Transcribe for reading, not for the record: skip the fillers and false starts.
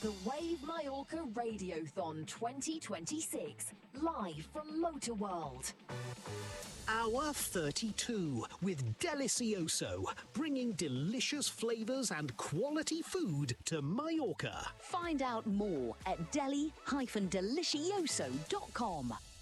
The Wave Mallorca Radiothon 2026, live from Motor World. Hour 32 with Delicioso, bringing delicious flavours and quality food to Mallorca. Find out more at deli-delicioso.com.